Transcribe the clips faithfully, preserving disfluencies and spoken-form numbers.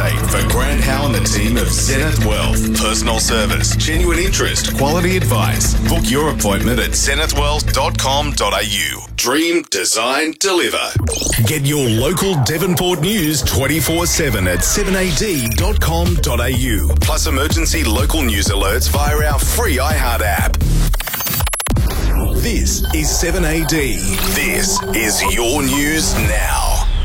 update for Grant Howe and the team of Zenith Wealth. Personal service, genuine interest, quality advice. Book your appointment at zenith wealth dot com dot a u. Dream, design, deliver. Get your local Devonport news twenty-four seven at seven a d dot com dot a u. Plus emergency local news alerts via our free iHeart app. This is seven A D. This is your news now.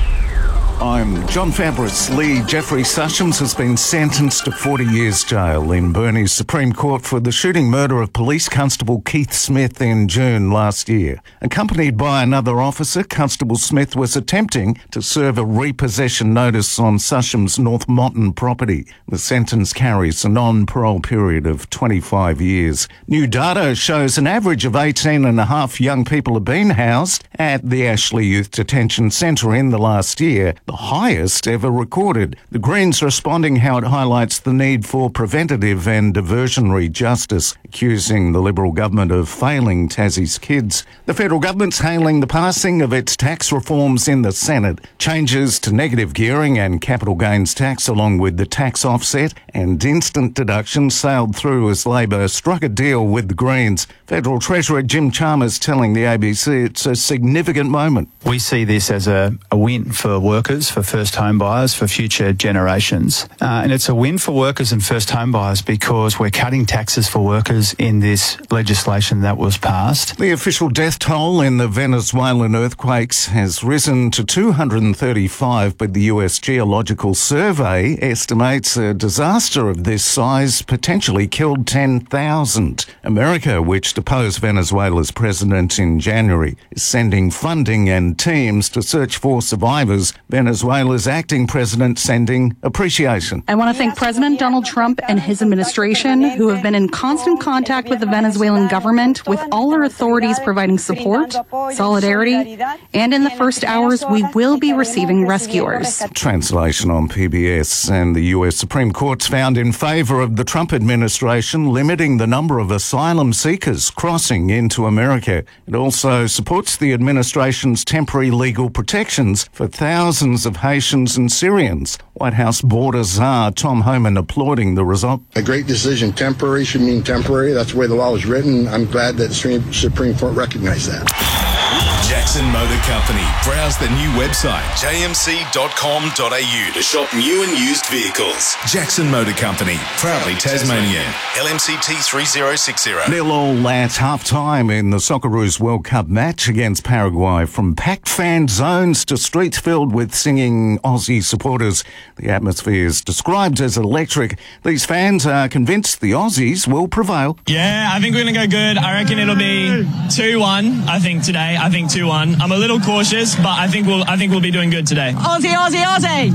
I'm John Fabris. Lee Jeffrey Sushams has been sentenced to forty years jail in Burnie's Supreme Court for the shooting murder of Police Constable Keith Smith in June last year. Accompanied by another officer, Constable Smith was attempting to serve a repossession notice on Susham's North Motton property. The sentence carries a non-parole period of twenty-five years. New data shows an average of eighteen and a half young people have been housed at the Ashley Youth Detention Centre in the last year, the highest ever recorded. The Greens responding how it highlights the need for preventative and diversionary justice, accusing the Liberal government of failing Tassie's kids. The federal government's hailing the passing of its tax reforms in the Senate. Changes to negative gearing and capital gains tax, along with the tax offset and instant deduction, sailed through as Labor struck a deal with the Greens. Federal Treasurer Jim Chalmers telling the A B C it's a significant moment. We see this as a, a win for workers, for first home buyers, for future generations. Uh, and it's a win for workers and first home buyers because we're cutting taxes for workers in this legislation that was passed. The official death toll in the Venezuelan earthquakes has risen to two hundred thirty-five, but the U S Geological Survey estimates a disaster of this size potentially killed ten thousand. America, which deposed Venezuela's president in January, is sending funding and teams to search for survivors. Venezuela's acting president sending appreciation. I want to thank President Donald Trump and his administration, who have been in constant contact with the Venezuelan government, with all our authorities providing support, solidarity, and in the first hours, we will be receiving rescuers. Translation on P B S. And the U S Supreme Court's found in favour of the Trump administration, limiting the number of asylum seekers crossing into America. It also supports the administration's temporary legal protections for thousands of Haitians and Syrians. White House border czar Tom Homan applauding the result. A great decision. Temporary should mean temporary. That's the way the law was written. I'm glad that the Supreme Court recognized that. Jackson Motor Company. Browse the new website, j m c dot com dot a u, to shop new and used vehicles. Jackson Motor Company, proudly Tasmanian. L M C T three zero six zero. Nil all at half-time in the Socceroos World Cup match against Paraguay. From packed fan zones to streets filled with singing Aussie supporters, the atmosphere is described as electric. These fans are convinced the Aussies will prevail. Yeah, I think we're going to go good. I reckon it'll be two one, I think, today. I think two one. I'm a little cautious, but I think we'll I think we'll be doing good today. Aussie, Aussie, Aussie!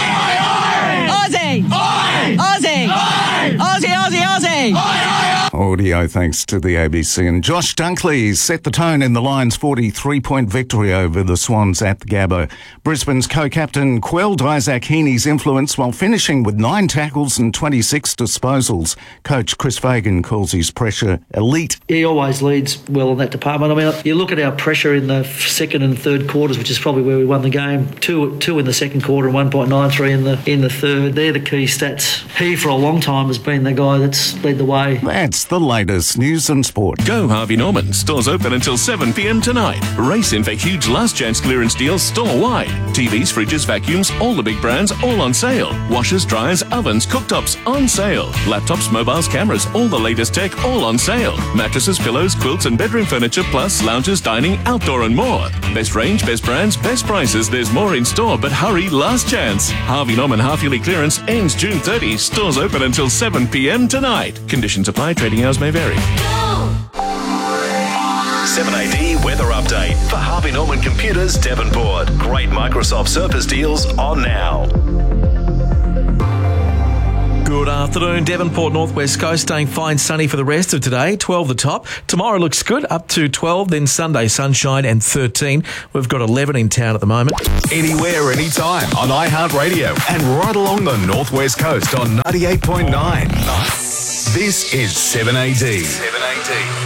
Aussie! Aussie! Aussie! Aussie, Aussie, Aussie! Audio thanks to the A B C. And Josh Dunkley set the tone in the Lions' forty-three-point victory over the Swans at the Gabba. Brisbane's co-captain quelled Isaac Heaney's influence while finishing with nine tackles and twenty-six disposals. Coach Chris Fagan calls his pressure elite. He always leads well in that department. I mean, you look at our pressure in the second and third quarters, which is probably where we won the game. Two, two in the second quarter and one point nine three in the in the third. They're the key stats. He, for a long time, has been the guy that's led the way. That's the latest news and sport. Go Harvey Norman. Stores open until seven p m tonight. Race in for huge last chance clearance deals store-wide. T Vs, fridges, vacuums, all the big brands, all on sale. Washers, dryers, ovens, cooktops, on sale. Laptops, mobiles, cameras, all the latest tech, all on sale. Mattresses, pillows, quilts and bedroom furniture, plus lounges, dining, outdoor and more. Best range, best brands, best prices. There's more in store, but hurry, last chance. Harvey Norman half-yearly clearance ends June thirtieth. Stores open until seven p m tonight. Conditions apply. Trading hours may vary. seven A D weather update for Harvey Norman Computers, Devonport. Great Microsoft Surface deals on now. Good afternoon, Devonport, Northwest Coast, staying fine sunny for the rest of today, twelve the top. Tomorrow looks good, up to twelve, then Sunday sunshine and thirteen. We've got eleven in town at the moment. Anywhere, anytime on iHeartRadio and right along the Northwest Coast on ninety-eight point nine. This is seven A D. seven A D.